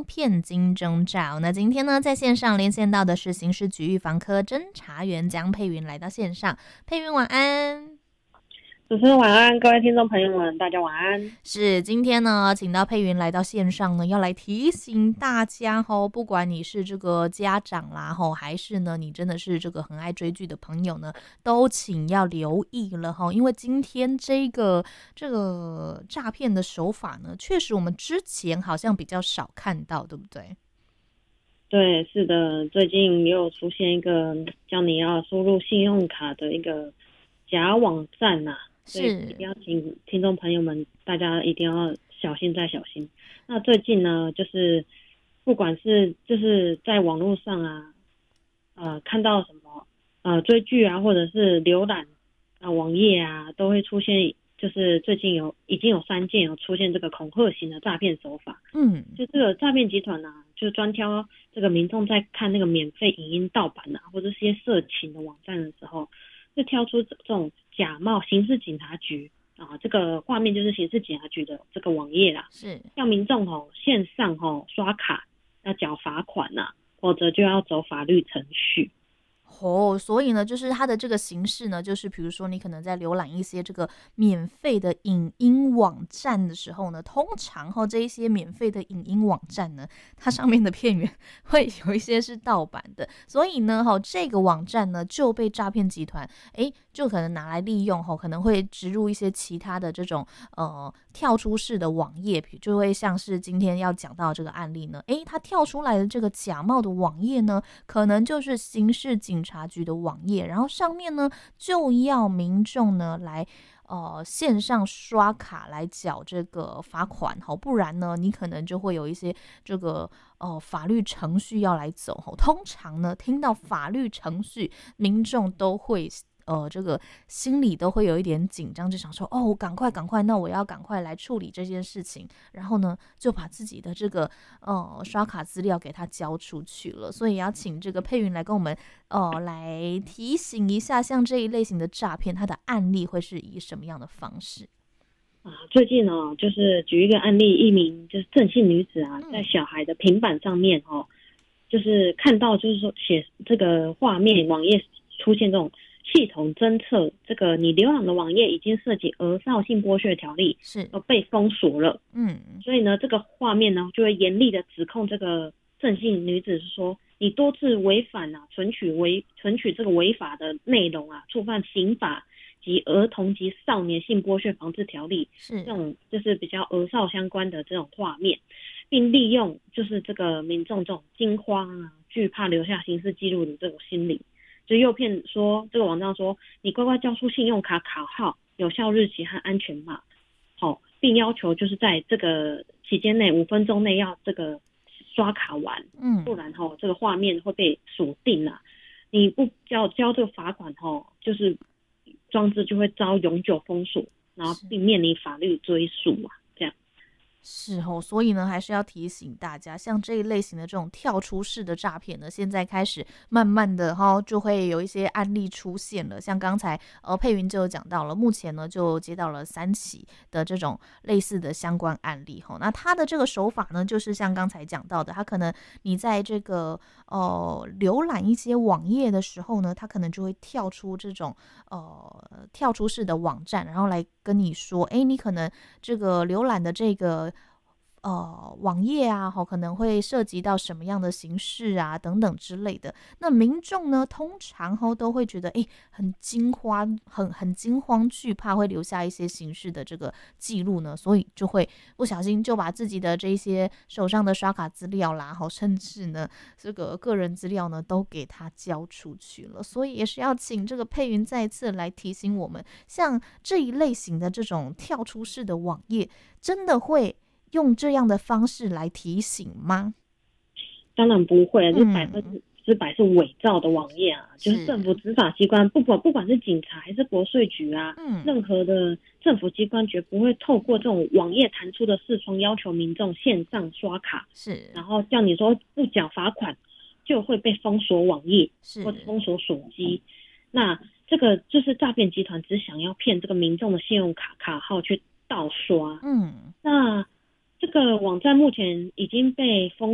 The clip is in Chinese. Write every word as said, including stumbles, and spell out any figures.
骗金征兆。那今天呢，在线上连线到的是刑事局预防科侦查员江佩云，来到线上。佩云晚安。 主持人晚安，各位听众朋友们，大家晚安。 是，今天呢，请到佩云来到线上呢，要来提醒大家吼，不管你是这个家长啦吼，还是呢你真的是这个很爱追剧的朋友呢，都请要留意了吼，因为今天这个这个诈骗的手法呢，确实我们之前好像比较少看到，对不对？ 对，是的，最近也有出现一个叫你要输入信用卡的一个假网站啊，所以一定要请听众朋友们，大家一定要小心再小心。那最近呢，就是不管是就是在网络上啊，呃，看到什么呃追剧啊，或者是浏览啊网页啊，都会出现。就是最近有已经有三件有出现这个恐吓型的诈骗手法， 嗯， 就这个诈骗集团啊，就专挑这个民众在看那个免费影音盗版啊，或者是些色情的网站的时候，就挑出这种假冒刑事警察局啊，这个画面就是刑事警察局的这个网页啦， 是让民众哦线上哦刷卡要缴罚款啊，或者就要走法律程序。 哦，所以呢，就是它的这个形式呢，就是比如说你可能在浏览一些这个免费的影音网站的时候呢，通常哈这一些免费的影音网站呢，它上面的片源会有一些是盗版的，所以呢，哈这个网站呢就被诈骗集团哎就可能拿来利用哈，可能会植入一些其他的这种呃跳出式的网页，就会像是今天要讲到这个案例呢，哎，它跳出来的这个假冒的网页呢，可能就是刑事警察局的网页，然后上面呢就要民众呢来呃线上刷卡来缴这个罚款，好，不然呢你可能就会有一些这个呃法律程序要来走。通常呢听到法律程序，民众都会呃，这个心里都会有一点紧张，就想说哦，赶快赶快，那我要赶快来处理这件事情，然后呢，就把自己的这个呃刷卡资料给他交出去了。所以要请这个佩云来跟我们呃来提醒一下，像这一类型的诈骗，它的案例会是以什么样的方式？ 啊，最近哦，就是举一个案例，一名就是郑姓女子啊，在小孩的平板上面哦，就是看到就是说写这个画面网页出现这种系统侦测这个你浏览的网页已经涉及儿少性剥削条例， 是都被封锁了。 嗯， 所以呢，这个画面呢就会严厉的指控这个郑姓女子是说，你多次违反啊，存取违存取这个违法的内容啊，触犯刑法及儿童及少年性剥削防治条例， 是这种就是比较儿少相关的这种画面，并利用就是这个民众这种惊慌啊、惧怕留下刑事记录的这种心理，就诱骗说这个网站说你乖乖交出信用卡卡号、有效日期和安全码，好，并要求就是在这个期间内五分钟内要这个刷卡完， 嗯， 不然吼这个画面会被锁定啊，你不交交这个罚款吼，就是装置就会遭永久封锁，然后并面临法律追诉啊，这样。 是哦，所以呢，还是要提醒大家，像这一类型的这种跳出式的诈骗呢，现在开始慢慢的哈，就会有一些案例出现了。像刚才呃佩云就有讲到了，目前呢就接到了三起的这种类似的相关案例哈。那他的这个手法呢，就是像刚才讲到的，他可能你在这个呃浏览一些网页的时候呢，他可能就会跳出这种呃跳出式的网站，然后来跟你说，哎，你可能这个浏览的这个呃网页啊，可能会涉及到什么样的形式啊等等之类的。那民众呢，通常都会觉得哎很惊慌，很很惊慌惧怕，会留下一些刑事的这个记录呢，所以就会不小心就把自己的这些手上的刷卡资料啦，甚至呢这个个人资料呢都给他交出去了。所以也是要请这个佩云再次来提醒我们，像这一类型的这种跳出式的网页，真的会用这样的方式来提醒吗？ 当然不会，这百分嗯， 之百是伪造的网页啊！就是是政府执法机关，不管不管是警察还是国税局啊， 嗯任何的政府机关绝不会透过这种网页弹出的视窗要求民众线上刷卡， 是然后叫你说不缴罚款就会被封锁网页或者是封锁手机。那这个就是诈骗集团只想要骗这个民众的信用卡卡号去盗刷。 嗯。 那这个网站目前已经被封